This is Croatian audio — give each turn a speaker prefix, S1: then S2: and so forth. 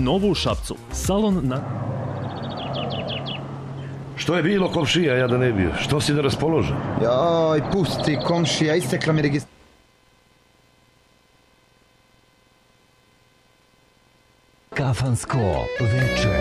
S1: Novo u Šapcu. Salon na...
S2: Što je bilo, komšija, ja da ne bio? Što si neraspoložen?
S3: Joj, pusti, komšija, istekla mi registracija.
S4: Kafansko veče.